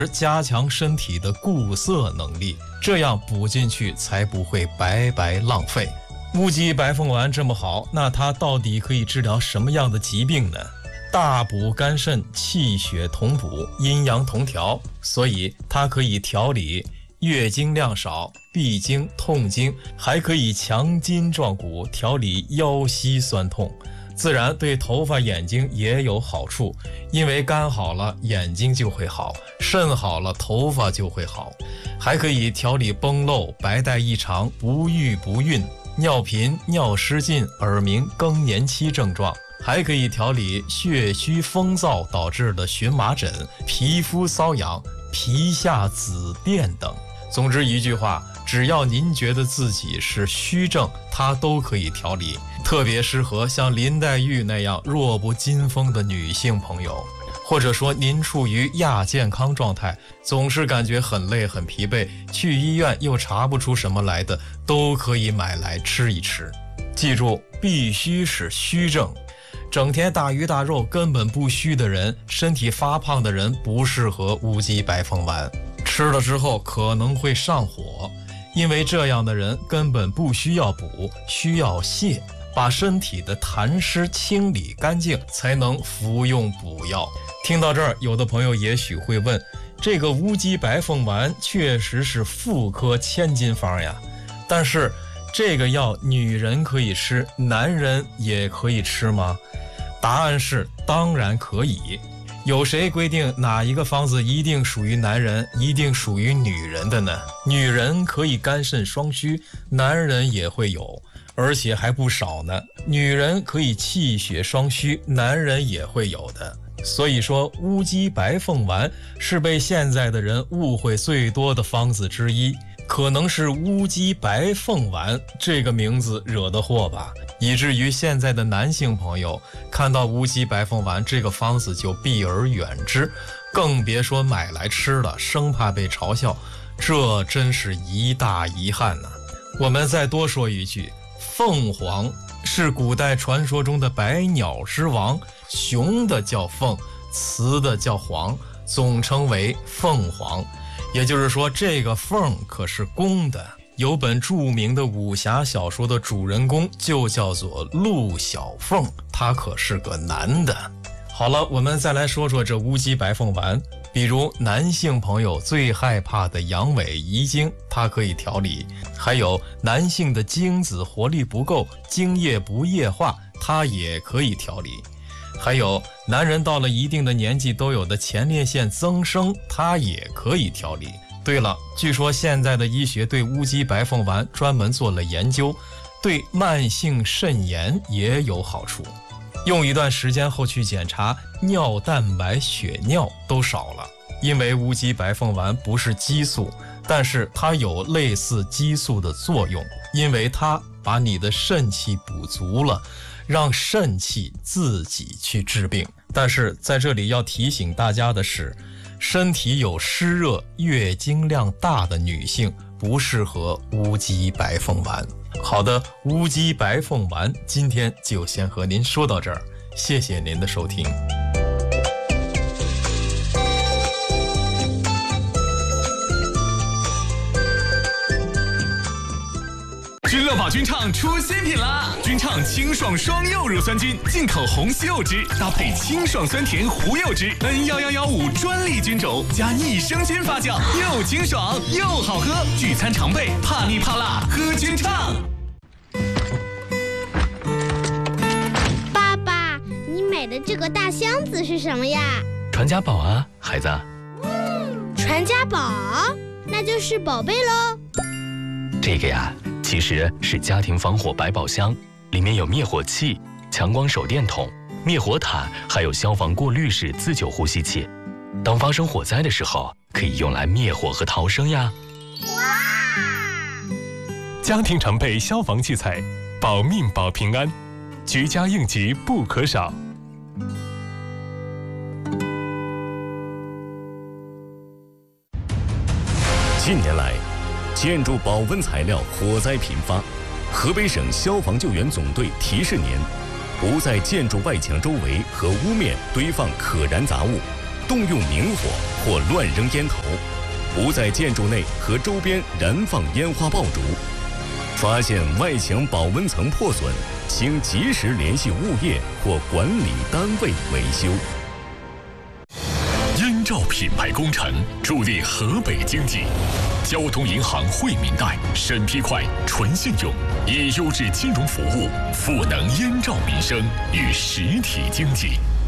加强身体的固色能力，这样补进去才不会白白浪费。乌鸡白凤丸这么好，那它到底可以治疗什么样的疾病呢？大补肝肾，气血同补，阴阳同调，所以它可以调理月经量少、闭经、痛经，还可以强筋壮骨，调理腰膝酸痛。自然对头发眼睛也有好处，因为肝好了眼睛就会好，肾好了头发就会好。还可以调理崩漏、白带异常、不育不孕、尿频、尿失禁、耳鸣、更年期症状，还可以调理血虚风燥导致的荨麻疹、皮肤瘙痒、皮下紫癜等。总之一句话，只要您觉得自己是虚症，它都可以调理，特别适合像林黛玉那样弱不禁风的女性朋友，或者说您处于亚健康状态，总是感觉很累很疲惫，去医院又查不出什么来的，都可以买来吃一吃。记住，必须是虚症，整天大鱼大肉根本不虚的人，身体发胖的人不适合乌鸡白凤丸，吃了之后可能会上火，因为这样的人根本不需要补，需要泻，把身体的痰湿清理干净，才能服用补药。听到这儿，有的朋友也许会问，这个乌鸡白凤丸确实是妇科千金方呀，但是这个药女人可以吃，男人也可以吃吗？答案是当然可以。有谁规定哪一个方子一定属于男人，一定属于女人的呢？女人可以肝肾双虚，男人也会有，而且还不少呢。女人可以气血双虚，男人也会有的。所以说乌鸡白凤丸是被现在的人误会最多的方子之一，可能是乌鸡白凤丸这个名字惹的祸吧，以至于现在的男性朋友看到乌鸡白凤丸这个方子就避而远之，更别说买来吃了，生怕被嘲笑，这真是一大遗憾呢。我们再多说一句，凤凰是古代传说中的百鸟之王，雄的叫凤，雌的叫凰，总称为凤凰。也就是说，这个凤可是公的。有本著名的武侠小说的主人公就叫做陆小凤，他可是个男的。好了，我们再来说说这乌鸡白凤丸。比如男性朋友最害怕的阳痿遗精，它可以调理；还有男性的精子活力不够，精液不液化，它也可以调理；还有男人到了一定的年纪都有的前列腺增生，它也可以调理。对了，据说现在的医学对乌鸡白凤丸专门做了研究，对慢性肾炎也有好处。用一段时间后去检查，尿蛋白、血尿都少了。因为乌鸡白凤丸不是激素，但是它有类似激素的作用，因为它把你的肾气补足了，让肾气自己去治病。但是在这里要提醒大家的是，身体有湿热、月经量大的女性不适合乌鸡白凤丸。好的，乌鸡白凤丸今天就先和您说到这儿，谢谢您的收听。 君乐宝君畅出新品啦！君畅清爽双柚乳酸菌，进口红西柚汁，搭配清爽酸甜胡柚汁，N11115专利菌种，加益生菌发酵，又清爽又好喝。聚餐常备，怕腻怕辣，喝君畅。 爸爸，你买的这个大箱子是什么呀？ 传家宝啊，孩子。 传家宝？那就是宝贝喽。 这个呀，其实是家庭防火百宝箱，里面有灭火器、强光手电筒、灭火毯，还有消防过滤式自救呼吸器。当发生火灾的时候，可以用来灭火和逃生呀。 哇！ 家庭常备消防器材，保命保平安，居家应急不可少。 近年来，建筑保温材料火灾频发，河北省消防救援总队提示您：不在建筑外墙周围和屋面堆放可燃杂物， 动用明火或乱扔烟头，不在建筑内和周边燃放烟花爆竹。发现外墙保温层破损，请及时联系物业或管理单位维修。 燕赵品牌工程助力河北经济。交通银行惠民贷审批快、纯信用，以优质金融服务赋能燕赵民生与实体经济。